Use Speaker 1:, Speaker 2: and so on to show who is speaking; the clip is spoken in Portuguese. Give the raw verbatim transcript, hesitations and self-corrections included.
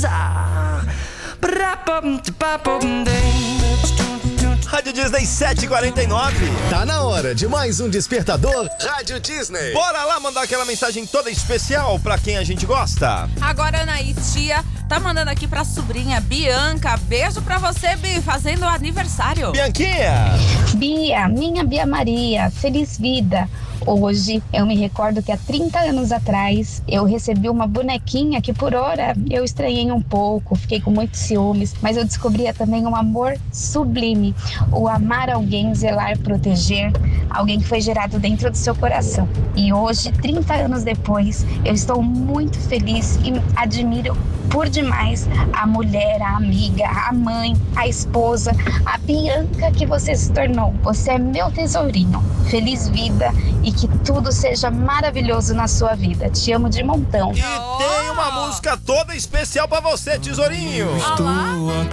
Speaker 1: Rádio Disney sete e quarenta e nove.
Speaker 2: Tá na hora de mais um despertador Rádio Disney.
Speaker 1: Bora lá mandar aquela mensagem toda especial pra quem a gente gosta.
Speaker 3: Agora a Anaí tia tá mandando aqui pra sobrinha Bianca. Beijo pra você, Bi, fazendo aniversário.
Speaker 1: Bianquinha!
Speaker 4: Bia, minha Bia Maria, feliz vida. Hoje eu me recordo que há trinta anos atrás eu recebi uma bonequinha que por hora eu estranhei um pouco, fiquei com muitos ciúmes, mas eu descobria também um amor sublime, o amar alguém, zelar, proteger, alguém que foi gerado dentro do seu coração. E hoje, trinta anos depois, eu estou muito feliz e admiro por demais a mulher, a amiga, a mãe, a esposa, a Bianca que você se tornou. Você é meu tesourinho. Feliz vida e que tudo seja maravilhoso na sua vida. Te amo de montão.
Speaker 1: E tem uma música toda especial pra você, tesourinho.
Speaker 3: Olá.